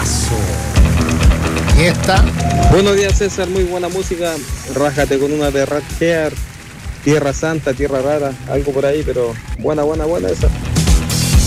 temazo. Y esta. Buenos días, César, muy buena música. Rájate con una de Rat Heart, Tierra Santa, Tierra Rara, algo por ahí, pero buena esa.